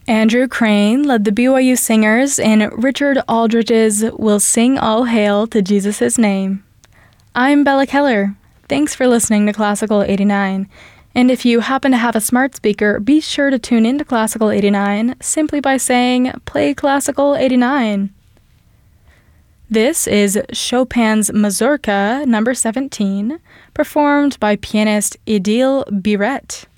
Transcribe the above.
Andrew Crane led the BYU Singers in Richard Aldridge's We'll Sing All Hail to Jesus' Name. I'm Bella Keller. Thanks for listening to Classical 89. And if you happen to have a smart speaker, be sure to tune into Classical 89 simply by saying, "Play Classical 89." This is Chopin's Mazurka No. 17, performed by pianist Idil Biret.